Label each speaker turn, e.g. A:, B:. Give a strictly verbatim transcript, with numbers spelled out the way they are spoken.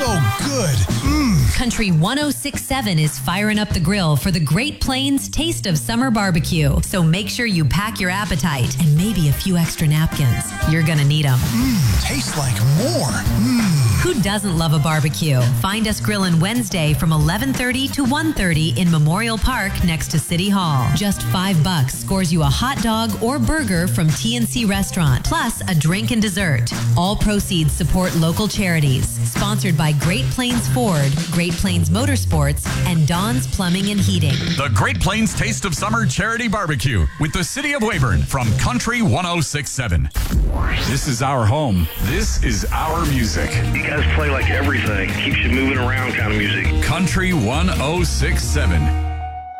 A: so good. Mmm.
B: Country one oh six point seven is firing up the grill for the Great Plains Taste of Summer Barbecue. So make sure you pack your appetite and maybe a few extra napkins. You're gonna need them.
A: Mmm, tastes like more. Mmm.
B: Who doesn't love a barbecue? Find us grilling Wednesday from eleven thirty to one thirty in Memorial Park next to City Hall. Just five bucks scores you a hot dog or burger from T and C Restaurant, plus a drink and dessert. All proceeds support local charities. Sponsored by Great Plains Ford, Great Plains Motorsports, and Dawn's Plumbing and Heating.
C: The Great Plains Taste of Summer Charity Barbecue with the City of Weyburn from Country one oh six point seven. This is our home. This is our music.
D: You guys play like everything. Keeps you moving around kind of music.
C: Country one oh six point seven.